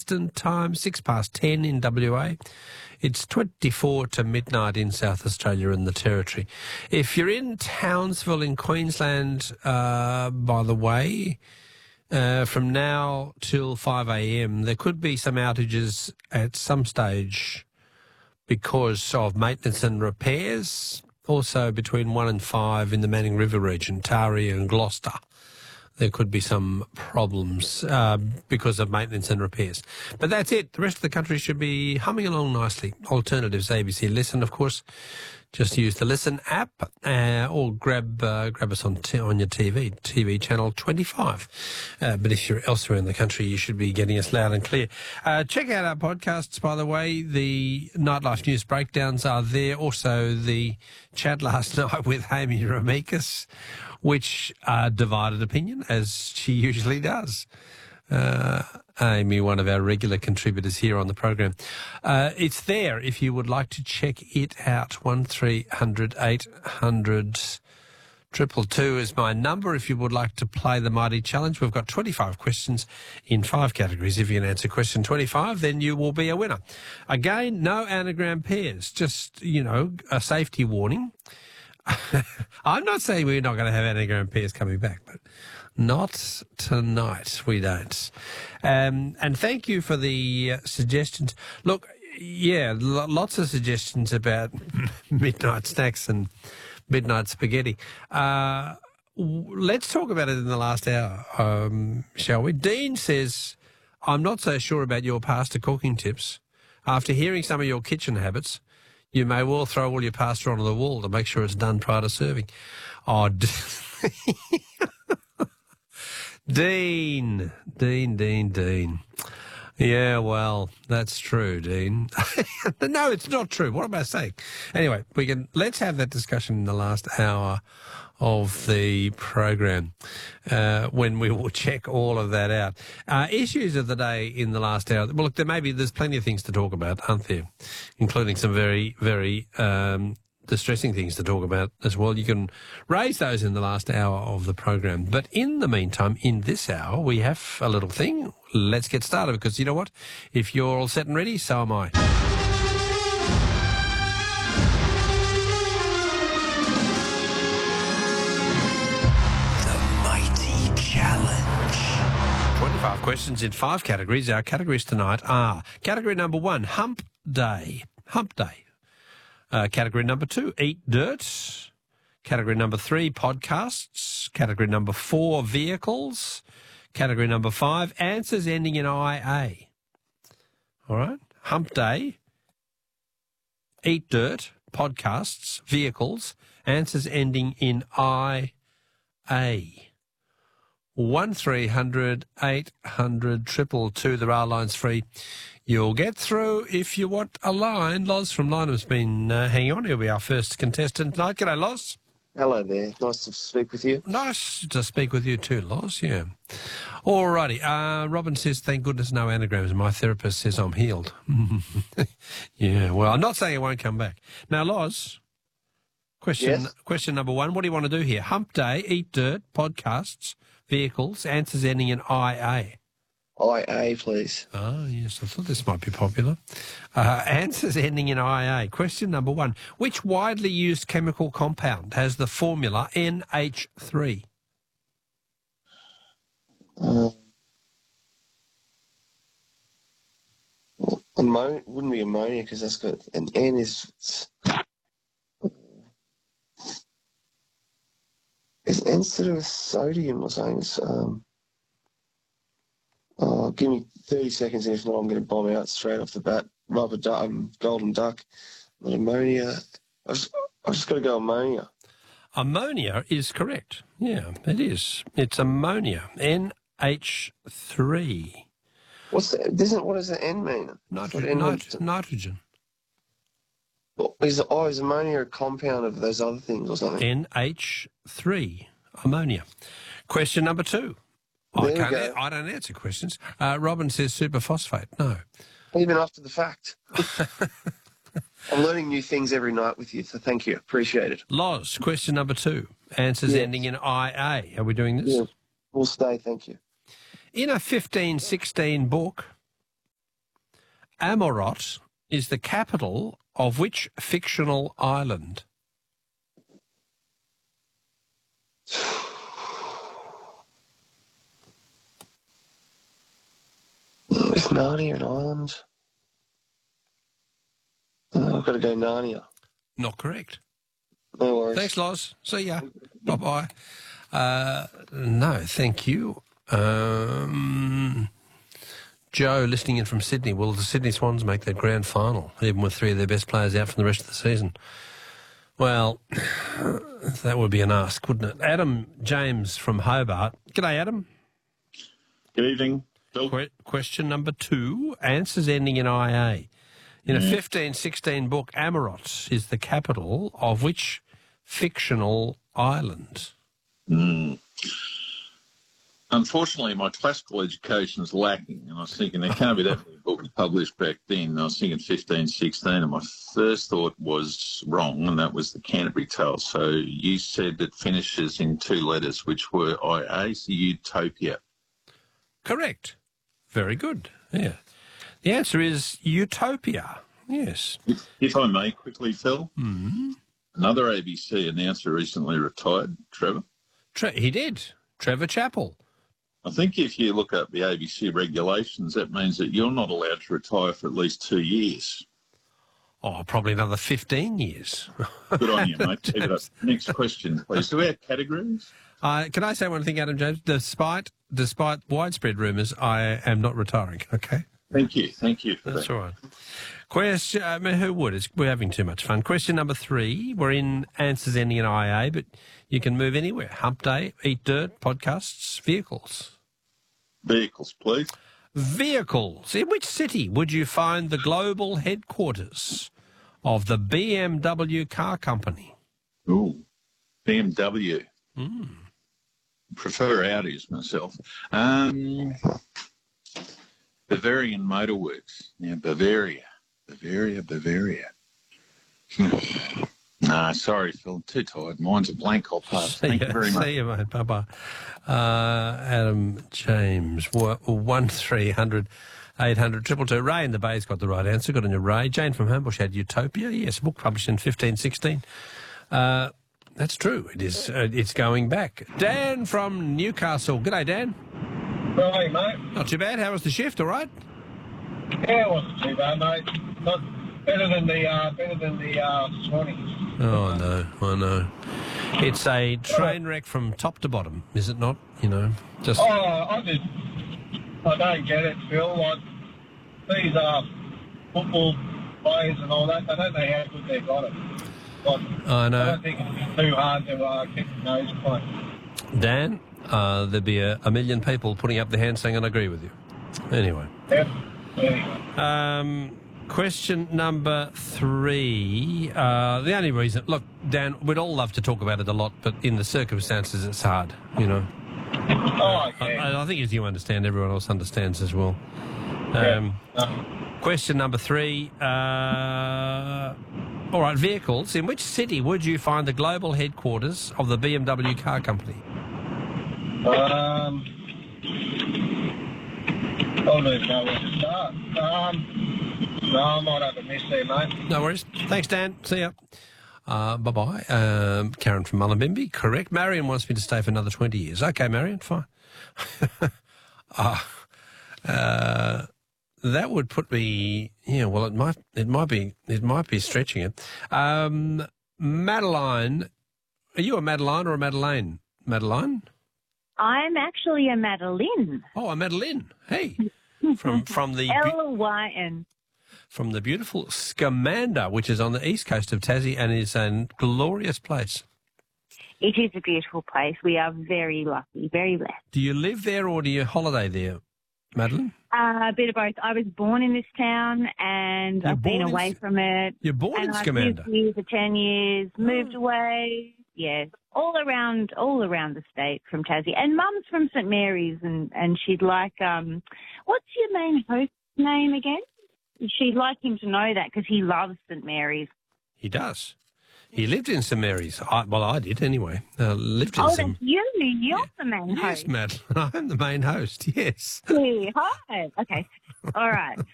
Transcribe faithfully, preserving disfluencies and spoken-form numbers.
Eastern Time, six past ten in W A. It's twenty-four to midnight in South Australia and the Territory. If you're in Townsville in Queensland, uh, by the way, uh, from now till five a.m, there could be some outages at some stage because of maintenance and repairs. Also between one and five in the Manning River region, Taree and Gloucester. There could be some problems uh, because of maintenance and repairs. But that's it. The rest of the country should be humming along nicely. Alternatives, A B C Listen, of course. Just use the Listen app uh, or grab uh, grab us on t- on your T V, T V channel twenty-five. Uh, but if you're elsewhere in the country, you should be getting us loud and clear. Uh, check out our podcasts, by the way. The Nightlife News breakdowns are there. Also, the chat last night with Amy Ramikis, which uh, divided opinion, as she usually does. Uh, Amy, one of our regular contributors here on the program. Uh, it's there if you would like to check it out. one three hundred eight hundred two two two is my number if you would like to play the Mighty Challenge. We've got twenty-five questions in five categories. If you can answer question twenty-five, then you will be a winner. Again, no anagram pairs, just, you know, a safety warning. I'm not saying we're not going to have anagram pairs coming back, but not tonight. We don't. Um, and thank you for the uh, suggestions. Look, yeah, l- lots of suggestions about midnight snacks and midnight spaghetti. Uh, w- let's talk about it in the last hour, um, shall we? Dean says, I'm not so sure about your pasta cooking tips. After hearing some of your kitchen habits, you may well throw all your pasta onto the wall to make sure it's done prior to serving. Oh, d- Dean, Dean, Dean, Dean. Yeah, well, that's true, Dean. No, it's not true. What am I saying? Anyway, we can let's have that discussion in the last hour of the program uh, when we will check all of that out. Uh, issues of the day in the last hour. Well, look, there may be, there's plenty of things to talk about, aren't there? Including some very, very um, distressing things to talk about as well. You can raise those in the last hour of the program. But in the meantime, in this hour, we have a little thing. Let's get started because you know what? If you're all set and ready, so am I. twenty-five questions in five categories. Our categories tonight are category number one, Hump Day. Hump Day. Uh, category number two, Eat Dirt. Category number three, Podcasts. Category number four, Vehicles. Category number five, Answers ending in I A. All right? Hump Day, Eat Dirt, Podcasts, Vehicles, Answers ending in I A. one three hundred eight hundred two two two. There are lines free. You'll get through if you want a line. Loz from Lyneham's been uh, hanging on. He'll be our first contestant tonight. G'day, Loz. Hello there. Nice to speak with you. Nice to speak with you too, Loz, yeah. All righty. Uh, Robin says, thank goodness no anagrams. My therapist says I'm healed. Yeah, well, I'm not saying it won't come back. Now, Loz, question, yes? question number one. What do you want to do here? Hump Day, Eat Dirt, Podcasts, Vehicles, Answers ending in I A. I A, please. Oh, yes, I thought this might be popular. Uh, answers ending in I A. Question number one. Which widely used chemical compound has the formula N H three? Uh, well, ammonia wouldn't be ammonia because that's got an N is. Is N instead of sodium or something? It's, um, oh, give me thirty seconds, and if not, I'm going to bomb out straight off the bat. Rubber duck, um, golden duck, not ammonia. I just, I just got to go ammonia. Ammonia is correct. Yeah, it is. It's ammonia. N H three. What's the, doesn't what does the N mean? Nitrogen. Nit- nitrogen. Is, oh, is ammonia a compound of those other things or something? N H three. Ammonia. Question number two. I, can't a- I don't answer questions. Uh, Robin says superphosphate. No. Even after the fact. I'm learning new things every night with you, so thank you. Appreciate it. Loz, question number two. Answers yes. ending in I A. Are we doing this? Yeah. We'll stay, thank you. In a fifteen sixteen book, Amarot is the capital of which fictional island? Is Narnia an island? Oh, I've got to go Narnia. Not correct. No worries. Thanks, Loz. See ya. Bye-bye. Uh, no, thank you. Um, Joe, listening in from Sydney. Will the Sydney Swans make their grand final, even with three of their best players out for the rest of the season? Well, that would be an ask, wouldn't it? Adam James from Hobart. G'day, Adam. Good evening, Phil. Que- question number two. Answers ending in I A. In a fifteen sixteen book, Amarot is the capital of which fictional island? Mm. Unfortunately, my classical education is lacking, and I was thinking there can't be that many books published back then. I was thinking fifteen sixteen, and my first thought was wrong, and that was the Canterbury Tales. So you said it finishes in two letters, which were I A, so Utopia. Correct. Very good. Yeah. The answer is Utopia. Yes. If, if I may quickly, Phil, Mm-hmm. another A B C announcer recently retired, Trevor. Tre- he did. Trevor Chappell. I think if you look up the A B C regulations, that means that you're not allowed to retire for at least two years. Oh, probably another fifteen years. Good on you, mate. Keep it up. Next question, please. Do we have categories? Uh, can I say one thing, Adam James? Despite despite widespread rumours, I am not retiring, okay? Thank you. Thank you for That's that. all right. Question, I mean, who would? It's, we're having too much fun. Question number three. We're in answers ending in I A, but you can move anywhere. Hump Day, Eat Dirt, podcasts, vehicles. Vehicles, please. Vehicles. In which city would you find the global headquarters of the B M W car company? Ooh, B M W. Mm. Prefer Audis myself. Um, Bavarian Motorworks. Yeah, Bavaria. Bavaria, Bavaria. Nah, sorry, Phil. Too tired. Mine's a blank. I'll pass. Thank you very much. See you, mate. Bye-bye. Uh, Adam James, one three hundred eight hundred triple two. Ray in the Bay's got the right answer. Got on your Ray. Jane from Homebush had Utopia. Yes, a book published in fifteen sixteen. Uh, that's true. It is. Uh, it's going back. Dan from Newcastle. G'day, Dan. Right, mate. Not too bad. How was the shift? All right? Yeah, it wasn't too bad, mate. Not better than the uh, better than the uh, Swannies. Oh, I know. I know. It's a train wreck from top to bottom, is it not? You know, just. Oh, I just I don't get it, Phil. Like these uh, football players and all that, they don't know how good they got it. Like, I know. I don't think it's too hard to uh, keep the nose clean. Dan, uh, there'd be a, a million people putting up their hands saying, I agree with you. Anyway. Yep. Anyway. Um, question number three. Uh, the only reason, look, Dan, we'd all love to talk about it a lot, but in the circumstances, it's hard, you know. Oh, yeah. I, I think as you understand, everyone else understands as well. Yeah. Um, No. Question number three. Uh, all right, vehicles. In which city would you find the global headquarters of the B M W car company? Um, I don't even know where to start. Um, no, I might have a miss there, mate. No worries. Thanks, Dan. See ya. Uh, bye-bye. Um, Karen from Mullumbimby. Correct. Marion wants me to stay for another twenty years. Okay, Marion, fine. uh, uh, that would put me, yeah, well, it might, it might be, it might be stretching it. Um, Madeline, are you a Madeline or a Madeleine? Madeline? I'm actually a Madeline. Oh, a Madeline. Hey, from from the L Y N. from the beautiful Scamander, which is on the east coast of Tassie and is a glorious place. It is a beautiful place. We are very lucky, very blessed. Do you live there or do you holiday there, Madeline? Uh, a bit of both. I was born in this town and You're I've been born in away S- from it. You're born and in I've Scamander. lived here for ten years, moved away. Yes, all around, all around the state from Tassie. And Mum's from St Mary's, and, and she'd like, um, what's your main host's name again? She'd like him to know that because he loves St Mary's. He does. He lived in St Mary's. I, well, I did anyway. Uh, lived in Oh, St that's you. You're the main Yes, host. Madeline. I'm the main host. Yes. Hey, hi. Okay. All right.